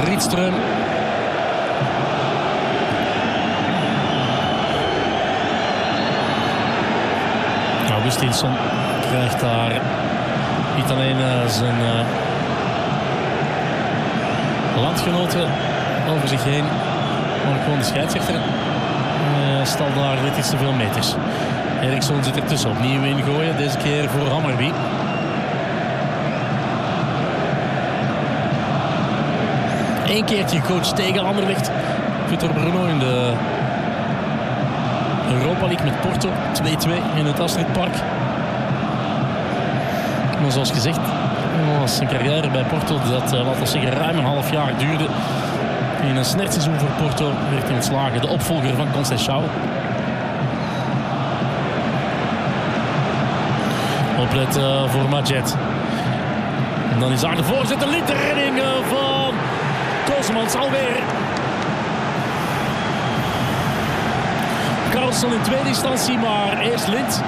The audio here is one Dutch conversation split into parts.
Rydström. Augustinsson krijgt daar niet alleen zijn landgenoten over zich heen, maar ook gewoon de scheidsrechter. Stal daar net iets te veel meters. Eriksson zit ertussen, opnieuw ingooien, deze keer voor Hammarby. Eén keertje coach tegen Anderlecht. Victor Bruno in de Europa League met Porto. 2-2 in het Astridpark. Maar zoals gezegd, was zijn carrière bij Porto dat, laten we zeggen, ruim een half jaar duurde. In een snertseizoen voor Porto werd hij ontslagen. De opvolger van Conceição. Oplet voor Madjet. En dan is daar de voorzet. De redding van Koosmans alweer. Karlsson in tweede instantie, maar eerst Lind.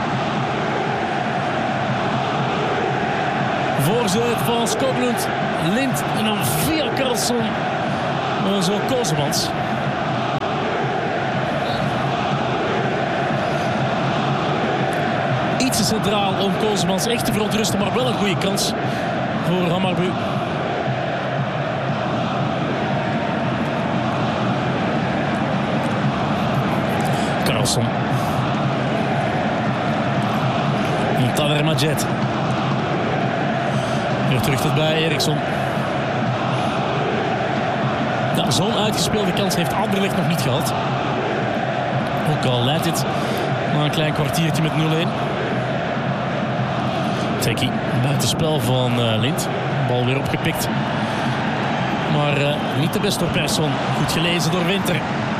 Voorzet van Skoglund. Lind en dan via Karlsson. Zo Koosmans. Iets te centraal om Koosmans echt te verontrusten, maar wel een goede kans voor Hammarby. Karlsson. Taner Madjet. Weer terug tot bij Eriksson. Ja, zo'n uitgespeelde kans heeft Anderlecht nog niet gehad. Ook al leidt dit na een klein kwartiertje met 0-1. Teki, buitenspel van Lind. Bal weer opgepikt. Maar niet de beste door Persson. Goed gelezen door Winter.